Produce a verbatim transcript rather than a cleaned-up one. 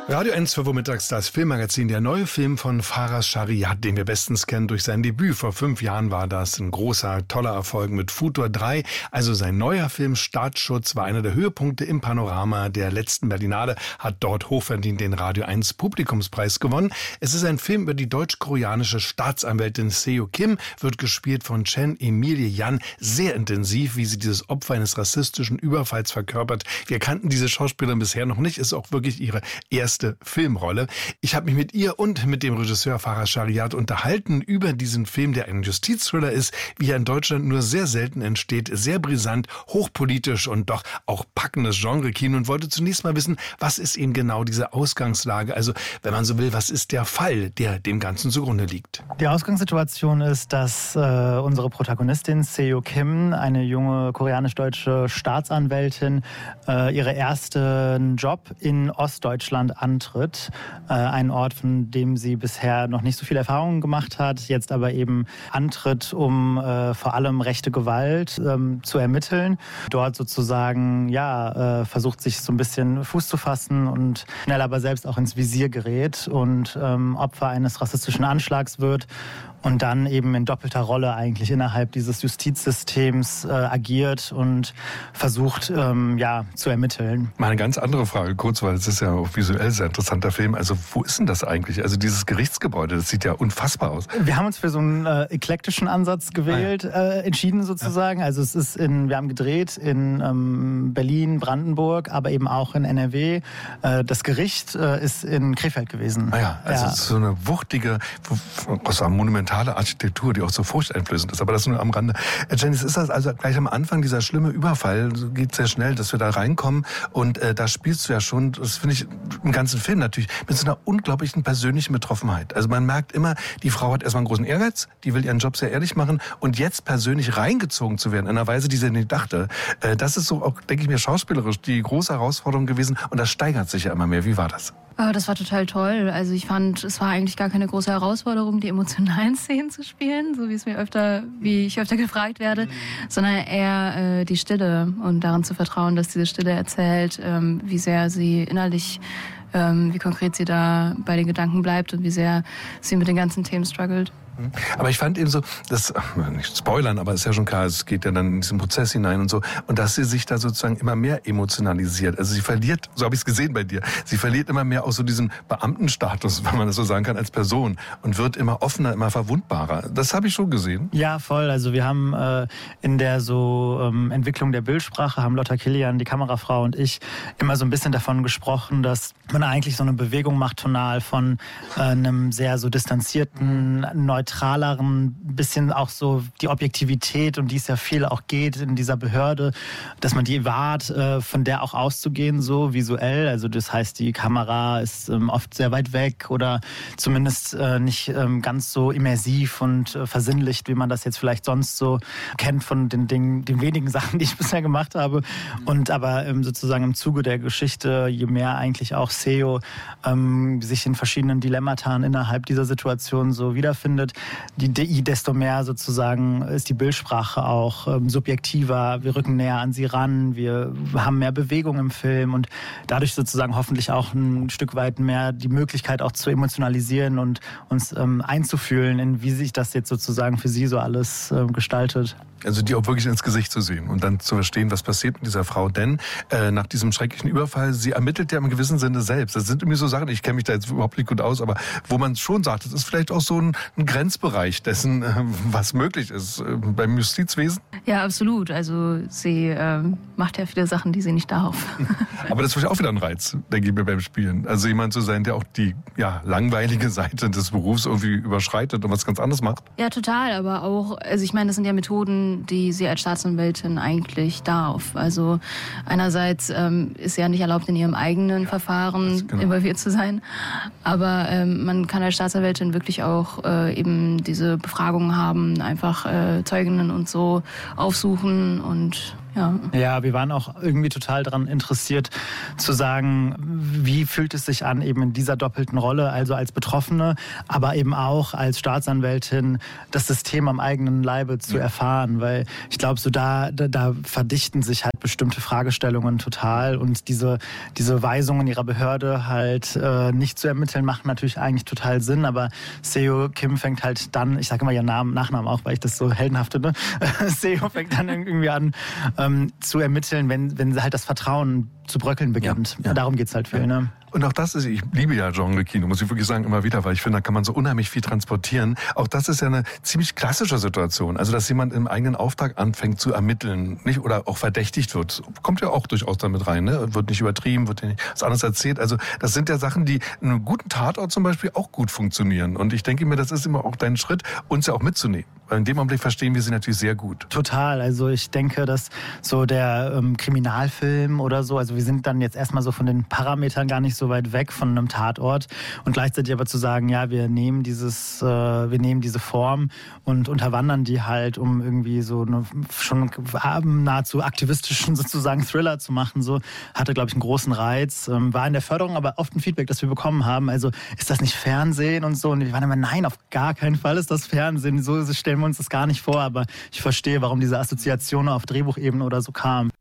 Radio eins für mittags das Filmmagazin. Der neue Film von Faraz Shariat, den wir bestens kennen durch sein Debüt. Vor fünf Jahren war das ein großer, toller Erfolg mit Futur drei. Also sein neuer Film Staatsschutz war einer der Höhepunkte im Panorama der letzten Berlinale, hat dort hochverdient den Radio eins Publikumspreis gewonnen. Es ist ein Film über die deutsch-koreanische Staatsanwältin Seo Kim, wird gespielt von Chen Emilie Yan. Sehr intensiv, wie sie dieses Opfer eines rassistischen Überfalls verkörpert. Wir kannten diese Schauspielerin bisher noch nicht, ist auch wirklich ihre erste Filmrolle. Ich habe mich mit ihr und mit dem Regisseur Faraz Shariat unterhalten über diesen Film, der ein Justizthriller ist, wie er in Deutschland nur sehr selten entsteht, sehr brisant, hochpolitisch und doch auch packendes Genre-Kino, und wollte zunächst mal wissen, was ist eben genau diese Ausgangslage, also wenn man so will, was ist der Fall, der dem Ganzen zugrunde liegt? Die Ausgangssituation ist, dass äh, unsere Protagonistin Seo Kim, eine junge koreanisch-deutsche Staatsanwältin, äh, ihre ersten Job in Ostdeutschland antritt. Äh, ein Ort, von dem sie bisher noch nicht so viel Erfahrung gemacht hat, jetzt aber eben antritt, um äh, vor allem rechte Gewalt ähm, zu ermitteln. Dort sozusagen, ja, äh, versucht sich so ein bisschen Fuß zu fassen und schnell aber selbst auch ins Visier gerät und ähm, Opfer eines rassistischen Anschlags wird und dann eben in doppelter Rolle eigentlich innerhalb dieses Justizsystems äh, agiert und versucht, ähm, ja, zu ermitteln. Mal eine ganz andere Frage, kurz, weil es ist ja auch visuell sehr interessanter Film. Also wo ist denn das eigentlich? Also dieses Gerichtsgebäude, das sieht ja unfassbar aus. Wir haben uns für so einen äh, eklektischen Ansatz gewählt, ah, ja. äh, entschieden sozusagen. Ja. Also es ist in, wir haben gedreht in ähm, Berlin, Brandenburg, aber eben auch in N R W. Äh, das Gericht äh, ist in Krefeld gewesen. Ah ja, also ja. so eine wuchtige, so eine monumentale Architektur, die auch so furchteinflößend ist. Aber das nur am Rande. Äh, Janice, ist das also gleich am Anfang dieser schlimme Überfall, so geht sehr schnell, dass wir da reinkommen, und äh, da spielst du ja schon, das finde ich im ganzen Film natürlich, mit so einer unglaublichen persönlichen Betroffenheit. Also man merkt immer, die Frau hat erstmal einen großen Ehrgeiz, die will ihren Job sehr ehrlich machen, und jetzt persönlich reingezogen zu werden, in einer Weise, die sie nicht dachte, äh, das ist so auch, denke ich mir, schauspielerisch die große Herausforderung gewesen, und das steigert sich ja immer mehr. Wie war das? Oh, das war total toll. Also ich fand, es war eigentlich gar keine große Herausforderung, die emotionalen Szenen zu spielen, so wie es mir öfter, wie ich öfter gefragt werde, mhm. sondern eher äh, die Stille und daran zu vertrauen, dass diese Stille erzählt, ähm, wie sehr sie innerlich, ähm, wie konkret sie da bei den Gedanken bleibt und wie sehr sie mit den ganzen Themen struggelt. Aber ich fand eben so, das, nicht spoilern, aber ist ja schon klar, es geht ja dann in diesen Prozess hinein und so, und dass sie sich da sozusagen immer mehr emotionalisiert. Also sie verliert, so habe ich es gesehen bei dir, sie verliert immer mehr auch so diesen Beamtenstatus, wenn man das so sagen kann, als Person, und wird immer offener, immer verwundbarer. Das habe ich schon gesehen. Ja, voll. Also wir haben äh, in der so ähm, Entwicklung der Bildsprache, haben Lotta Kilian, die Kamerafrau, und ich immer so ein bisschen davon gesprochen, dass man eigentlich so eine Bewegung macht, tonal von äh, einem sehr so distanzierten, neutralen, neutraleren, bisschen auch so die Objektivität, um die es ja viel auch geht in dieser Behörde, dass man die wahrt, äh, von der auch auszugehen, so visuell. Also das heißt, die Kamera ist ähm, oft sehr weit weg oder zumindest äh, nicht ähm, ganz so immersiv und äh, versinnlicht, wie man das jetzt vielleicht sonst so kennt von den Dingen, den wenigen Sachen, die ich bisher gemacht habe. Und aber ähm, sozusagen im Zuge der Geschichte, je mehr eigentlich auch Seo ähm, sich in verschiedenen Dilemmata innerhalb dieser Situation so wiederfindet, die, die, desto mehr sozusagen ist die Bildsprache auch ähm, subjektiver. Wir rücken näher an sie ran, wir haben mehr Bewegung im Film und dadurch sozusagen hoffentlich auch ein Stück weit mehr die Möglichkeit auch zu emotionalisieren und uns ähm, einzufühlen, in wie sich das jetzt sozusagen für sie so alles ähm, gestaltet. Also die auch wirklich ins Gesicht zu sehen und dann zu verstehen, was passiert mit dieser Frau. Denn äh, nach diesem schrecklichen Überfall, sie ermittelt ja im gewissen Sinne selbst. Das sind irgendwie so Sachen, ich kenne mich da jetzt überhaupt nicht gut aus, aber wo man schon sagt, das ist vielleicht auch so ein, ein Grenzbereich dessen, äh, was möglich ist äh, beim Justizwesen. Ja, absolut. Also sie äh, macht ja viele Sachen, die sie nicht darf. Aber das ist vielleicht auch wieder ein Reiz, denke ich mir, beim Spielen. Also jemand zu sein, der auch die ja, langweilige Seite des Berufs irgendwie überschreitet und was ganz anderes macht. Ja, total. Aber auch, also ich meine, das sind ja Methoden, die sie als Staatsanwältin eigentlich darf. Also einerseits ähm, ist sie ja nicht erlaubt, in ihrem eigenen ja, Verfahren genau. involviert zu sein, aber ähm, man kann als Staatsanwältin wirklich auch äh, eben diese Befragungen haben, einfach äh, Zeuginnen und so aufsuchen und Ja. Ja, wir waren auch irgendwie total daran interessiert zu sagen, wie fühlt es sich an, eben in dieser doppelten Rolle, also als Betroffene, aber eben auch als Staatsanwältin, das System am eigenen Leibe zu erfahren, weil ich glaube, so da, da, da verdichten sich halt bestimmte Fragestellungen total und diese, diese Weisungen ihrer Behörde halt äh, nicht zu ermitteln, machen natürlich eigentlich total Sinn, aber Seo Kim fängt halt dann, ich sage immer ihren Namen, Nachnamen auch, weil ich das so heldenhaft finde, Seo fängt dann irgendwie an, ähm, zu ermitteln, wenn, wenn halt das Vertrauen zu bröckeln beginnt. Ja, ja. Darum geht's halt viel. Ja. Ne? Und auch das ist, ich liebe ja Genre-Kino, muss ich wirklich sagen, immer wieder, weil ich finde, da kann man so unheimlich viel transportieren. Auch das ist ja eine ziemlich klassische Situation. Also, dass jemand im eigenen Auftrag anfängt zu ermitteln, nicht, oder auch verdächtigt wird. Kommt ja auch durchaus damit rein, ne? Wird nicht übertrieben, wird nicht was anderes erzählt. Also, das sind ja Sachen, die in einem guten Tatort zum Beispiel auch gut funktionieren. Und ich denke mir, das ist immer auch dein Schritt, uns ja auch mitzunehmen. Weil in dem Augenblick verstehen wir sie natürlich sehr gut. Total. Also, ich denke, dass so der ähm, Kriminalfilm oder so, also wir sind dann jetzt erstmal so von den Parametern gar nicht so weit weg von einem Tatort und gleichzeitig aber zu sagen, ja, wir nehmen dieses, äh, wir nehmen diese Form und unterwandern die halt, um irgendwie so eine schon nahezu aktivistischen sozusagen Thriller zu machen, so hatte, glaube ich, einen großen Reiz, ähm, war in der Förderung aber oft ein Feedback, das wir bekommen haben, also ist das nicht Fernsehen und so und wir waren immer, nein, auf gar keinen Fall ist das Fernsehen, so stellen wir uns das gar nicht vor, aber ich verstehe, warum diese Assoziation auf Drehbuchebene oder so kam.